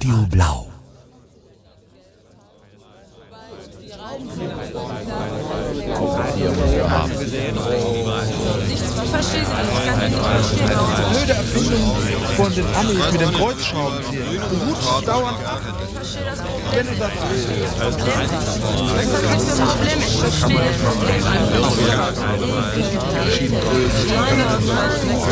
Radio Blau. Blöde Erfindung von den Amis mit dem Kreuzschraubenzieher. Du rutschst dauernd ab, wenn du das willst.